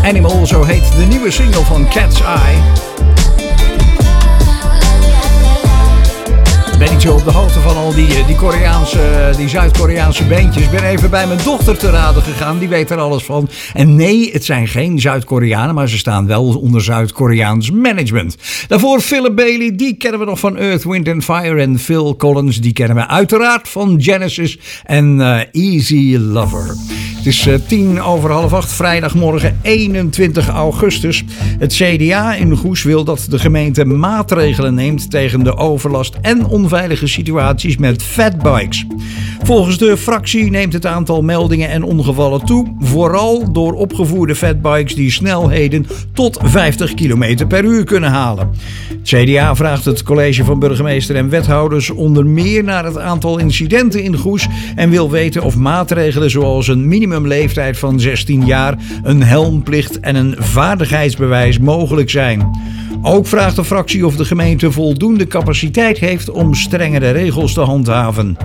Animal, zo heet de nieuwe single van Cat's Eye. Ik ben niet zo op de hoogte van al die Zuid-Koreaanse bandjes. Ik ben even bij mijn dochter te raden gegaan, die weet er alles van. En nee, het zijn geen Zuid-Koreanen, maar ze staan wel onder Zuid-Koreaans management. Daarvoor Philip Bailey, die kennen we nog van Earth, Wind & Fire. En Phil Collins, die kennen we uiteraard van Genesis en Easy Lover. Het is 7:10, vrijdagmorgen 21 augustus. Het CDA in Goes wil dat de gemeente maatregelen neemt tegen de overlast en onveilige situaties met fatbikes. Volgens de fractie neemt het aantal meldingen en ongevallen toe, vooral door opgevoerde fatbikes die snelheden tot 50 km per uur kunnen halen. Het CDA vraagt het college van burgemeester en wethouders onder meer naar het aantal incidenten in Goes en wil weten of maatregelen zoals een minimumleeftijd van 16 jaar, een helmplicht en een vaardigheidsbewijs mogelijk zijn. Ook vraagt de fractie of de gemeente voldoende capaciteit heeft om strengere regels te handhaven.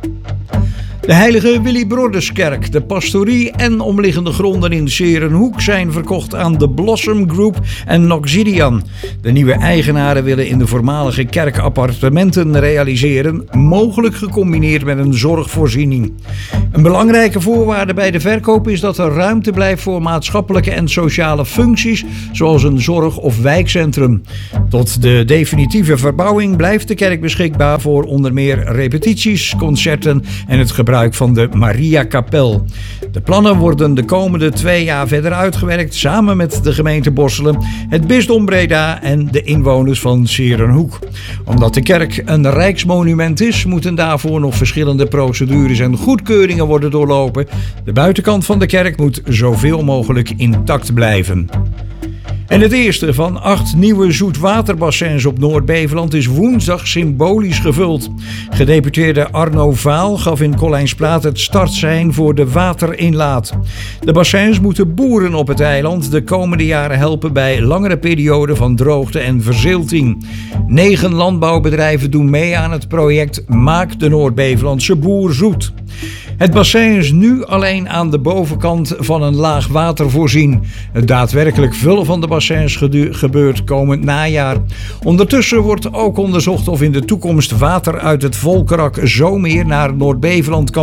De Heilige Willibrorduskerk, de pastorie en omliggende gronden in Serenhoek zijn verkocht aan de Blossom Group en Noxidian. De nieuwe eigenaren willen in de voormalige kerk appartementen realiseren, mogelijk gecombineerd met een zorgvoorziening. Een belangrijke voorwaarde bij de verkoop is dat er ruimte blijft voor maatschappelijke en sociale functies, zoals een zorg- of wijkcentrum. Tot de definitieve verbouwing blijft de kerk beschikbaar voor onder meer repetities, concerten en het gebruik van de Mariakapel. De plannen worden de komende 2 jaar verder uitgewerkt samen met de gemeente Borselen, het bisdom Breda en de inwoners van Serenhoek. Omdat de kerk een rijksmonument is, moeten daarvoor nog verschillende procedures en goedkeuringen worden doorlopen. De buitenkant van de kerk moet zoveel mogelijk intact blijven. En het eerste van 8 nieuwe zoetwaterbassins op Noord-Beveland is woensdag symbolisch gevuld. Gedeputeerde Arno Vaal gaf in Collijnsplaat het startsein voor de waterinlaat. De bassins moeten boeren op het eiland de komende jaren helpen bij langere perioden van droogte en verzilting. 9 landbouwbedrijven doen mee aan het project Maak de Noord-Bevelandse boer zoet. Het bassin is nu alleen aan de bovenkant van een laag water voorzien. Het daadwerkelijk vullen van de bassins gebeurt komend najaar. Ondertussen wordt ook onderzocht of in de toekomst water uit het Volkerak Zomeer naar Noord-Beveland kan